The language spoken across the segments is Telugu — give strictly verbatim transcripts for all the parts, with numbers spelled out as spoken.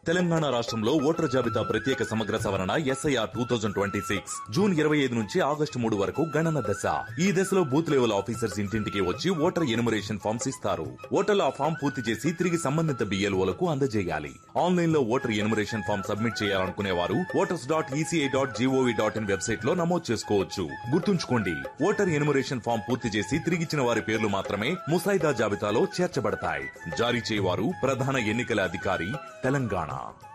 తెలంగాణ రాష్ట్రంలో ఓటర్ జాబితా ప్రత్యేక సమగ్ర సవరణ SIR two thousand twenty six June ఇరవై ఐదు నుంచి ఆగస్టు మూడు వరకు గణన దశ. ఈ దశలో బూత్ లెవెల్ ఆఫీసర్స్ ఇంటింటికి వచ్చి ఓటర్ ఎనుమరేషన్ ఫామ్స్ ఇస్తారు. ఓటర్లు ఆ ఫామ్ పూర్తి చేసి తిరిగి సంబంధిత బిఎల్ఓలకు అందజేయాలి. ఆన్లైన్ లో ఓటర్ ఎనుమరేషన్ ఫామ్ సబ్మిట్ చేయాలనుకునే వారు voters dot ECI dot GOV dot in website లో నమోదు చేసుకోవచ్చు. గుర్తుంచుకోండి, ఓటర్ ఎనుమరేషన్ ఫామ్ పూర్తి చేసి తిరిగిచ్చిన వారి పేర్లు మాత్రమే ముసాయిదా జాబితాలో చేర్చబడతాయి. జారీ చేయవారు ప్రధాన ఎన్నికల అధికారి, తెలంగాణ.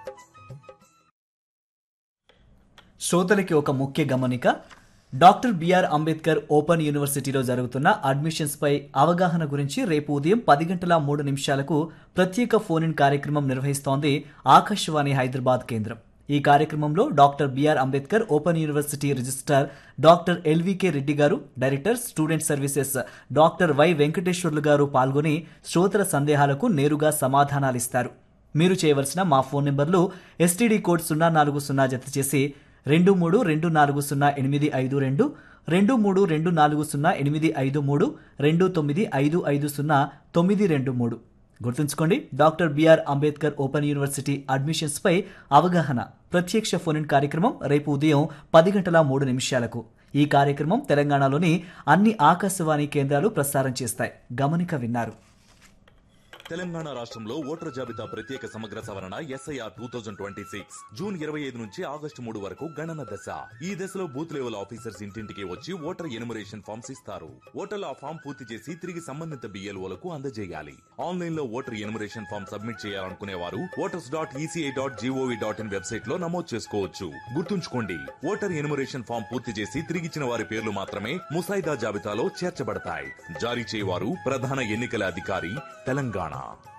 శ్రోతలకి ఒక ముఖ్య గమనిక. డాక్టర్ బిఆర్ అంబేద్కర్ ఓపెన్ యూనివర్సిటీలో జరుగుతున్న అడ్మిషన్స్ పై అవగాహన గురించి రేపు ఉదయం పది గంటల మూడు నిమిషాలకు ప్రత్యేక ఫోన్ ఇన్ కార్యక్రమం నిర్వహిస్తోంది ఆకాశవాణి హైదరాబాద్ కేంద్రం. ఈ కార్యక్రమంలో doctor BR Ambedkar open university registrar doctor LVK Reddy గారు, director student services doctor why Venkateswarlu గారు పాల్గొని శ్రోతల సందేహాలకు నేరుగా సమాధానాలిస్తారు. మీరు చేయవలసిన మా ఫోన్ నెంబర్లు ఎస్టీడీ కోడ్ సున్నా నాలుగు సున్నా జత చేసి రెండు మూడు రెండు నాలుగు సున్నా ఎనిమిది ఐదు రెండు, రెండు మూడు రెండు నాలుగు సున్నా ఎనిమిది ఐదు మూడు, రెండు తొమ్మిది ఐదు ఐదు సున్నా తొమ్మిది రెండు మూడు. గుర్తుంచుకోండి, doctor BR Ambedkar open university admissions పై అవగాహన ప్రత్యక్ష ఫోన్ ఇన్ కార్యక్రమం రేపు ఉదయం పది గంటల మూడు నిమిషాలకు. ఈ కార్యక్రమం తెలంగాణలోని అన్ని ఆకాశవాణి కేంద్రాలు ప్రసారం చేస్తాయి. గమనిక విన్నారు. తెలంగాణ రాష్ట్రంలో ఓటర్ జాబితా ప్రత్యేక సమగ్ర సవరణ SIR two thousand twenty six June ఇరవై ఐదు నుంచి ఆగస్టు మూడు వరకు గణన దశ. ఈ దశలో బూత్ లెవెల్ ఆఫీసర్స్ ఇంటింటికి వచ్చి ఓటర్ ఎనుమరేషన్ ఫామ్స్ ఇస్తారు. ఓటర్లు ఆ ఫామ్ పూర్తి చేసి తిరిగి సంబంధిత బిఎల్ఓలకు అందజేయాలి. ఆన్లైన్ లో ఓటర్ ఎనుమరేషన్ ఫామ్ సబ్మిట్ చేయాలనుకునే వారు voters dot ECI dot GOV dot in website లో నమోదు చేసుకోవచ్చు. గుర్తుంచుకోండి, ఓటర్ ఎనుమరేషన్ ఫామ్ పూర్తి చేసి తిరిగిచ్చిన వారి పేర్లు మాత్రమే ముసాయిదా జాబితాలో చేర్చబడతాయి. జారీ చేయవారు ప్రధాన ఎన్నికల అధికారి, తెలంగాణ.